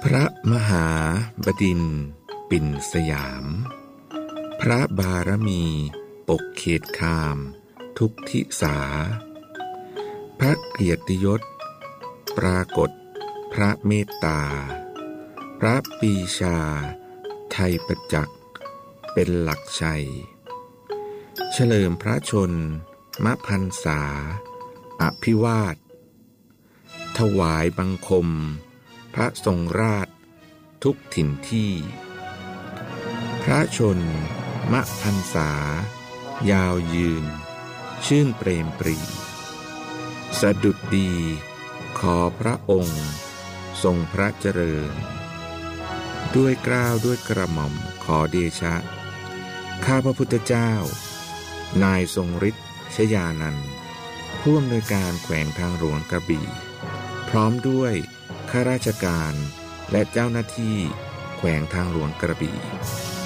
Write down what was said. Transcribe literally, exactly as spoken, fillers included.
ระมหาบดินทร์ปิ่นสยามพระบารมีปกเขตคามทุกทิสาพระเกียรติยศปรากฏพระเมตตาพระปรีชาไทยประจักษ์เป็นหลักชัยเฉลิมพระชนมพรรษาอภิวาทถวายบังคมพระทรงราชทุกถิ่นที่พระชนมพรรษายาวยืนชื่นเปรมปรีสดุดดีขอพระองค์ทรงพระเจริญด้วยเกล้าด้วยกระหม่อมขอเดชะข้าพระพุทธเจ้านายทรงฤทธิ์ชยานันท์ผู้อำนวยการแขวงทางหลวงกระบี่พร้อมด้วยข้าราชการและเจ้าหน้าที่แขวงทางหลวงกระบี่